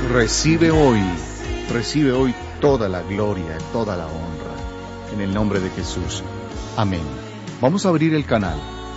recibe hoy toda la gloria, toda la honra, en el nombre de Jesús. Amén. Vamos a abrir el canal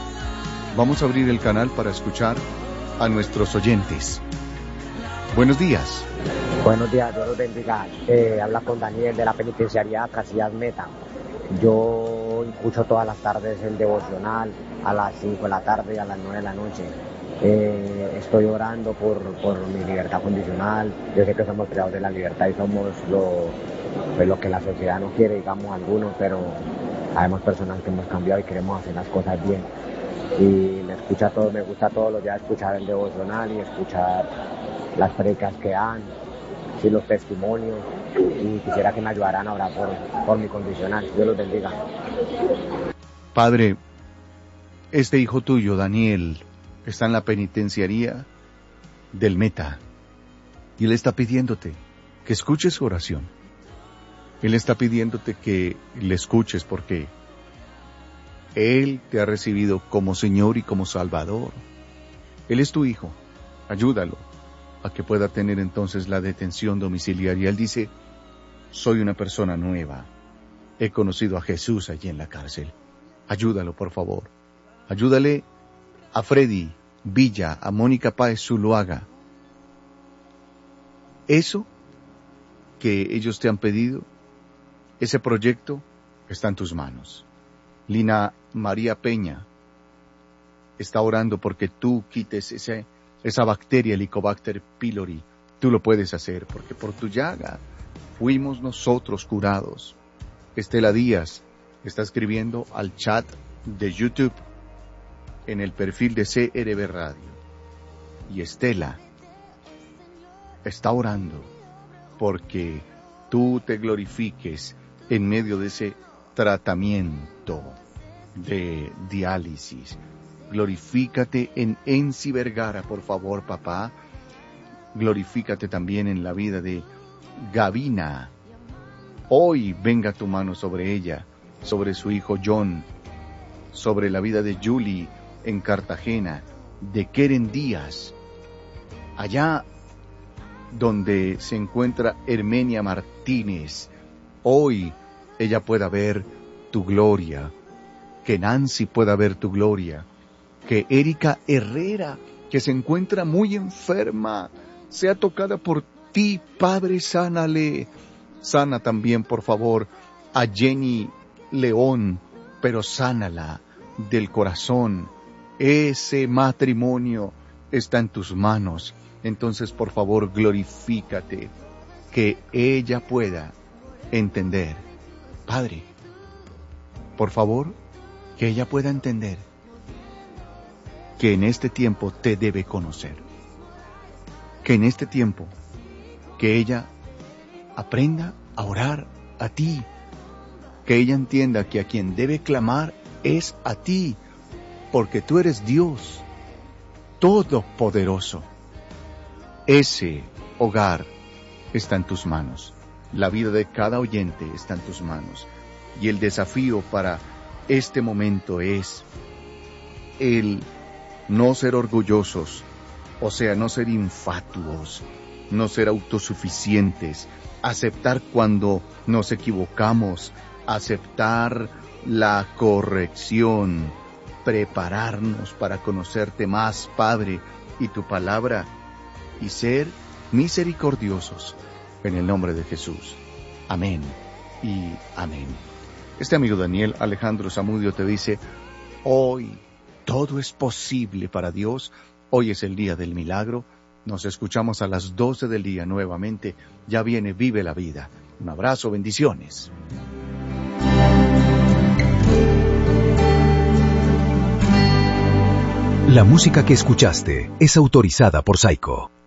para escuchar a nuestros oyentes. Buenos días. Buenos días, Dios los bendiga. Habla con Daniel de la penitenciaría Casillas Meta. Yo escucho todas las tardes el devocional a las 5 de la tarde y a las 9 de la noche. Estoy orando por mi libertad condicional. Yo sé que somos creados de la libertad y somos lo que la sociedad no quiere, digamos algunos, pero habemos personas que hemos cambiado y queremos hacer las cosas bien. Y me gusta todos los días escuchar el devocional y escuchar las predicas que dan, y los testimonios, y quisiera que me ayudaran a orar por mi condicional. Dios los bendiga. Padre, este hijo tuyo, Daniel, está en la penitenciaría del Meta, y él está pidiéndote que escuches su oración. Él está pidiéndote que le escuches porque él te ha recibido como Señor y como Salvador. Él es tu hijo. Ayúdalo a que pueda tener entonces la detención domiciliaria. Él dice, soy una persona nueva. He conocido a Jesús allí en la cárcel. Ayúdalo, por favor. Ayúdale a Freddy Villa, a Mónica Páez Zuluaga. Eso que ellos te han pedido, ese proyecto está en tus manos. Lina María Peña está orando porque tú quites esa bacteria, Helicobacter pylori. Tú lo puedes hacer porque por tu llaga fuimos nosotros curados. Estela Díaz está escribiendo al chat de YouTube en el perfil de CRB Radio. Y Estela está orando porque tú te glorifiques en medio de ese tratamiento de diálisis. Glorifícate en Enci Vergara, por favor, papá. Glorifícate también en la vida de Gavina. Hoy venga tu mano sobre ella, sobre su hijo John, sobre la vida de Julie en Cartagena, de Keren Díaz, allá donde se encuentra Hermenia Martínez. Hoy ella pueda ver tu gloria, que Nancy pueda ver tu gloria, que Erika Herrera, que se encuentra muy enferma, sea tocada por ti, Padre, sánale. Sana también, por favor, a Jenny León, pero sánala del corazón. Ese matrimonio está en tus manos. Entonces, por favor, glorifícate, que ella pueda entender. Padre, por favor, que ella pueda entender que en este tiempo te debe conocer. Que en este tiempo, que ella aprenda a orar a ti. Que ella entienda que a quien debe clamar es a ti, porque tú eres Dios Todopoderoso. Ese hogar está en tus manos. La vida de cada oyente está en tus manos. Y el desafío para este momento es el no ser orgullosos, o sea, no ser infatuos, no ser autosuficientes, aceptar cuando nos equivocamos, aceptar la corrección, prepararnos para conocerte más, Padre, y tu palabra, y ser misericordiosos en el nombre de Jesús. Amén y amén. Este amigo Daniel Alejandro Zamudio te dice, hoy todo es posible para Dios. Hoy es el día del milagro. Nos escuchamos a las 12 del día nuevamente. Ya viene Vive la Vida. Un abrazo, bendiciones. La música que escuchaste es autorizada por Saico.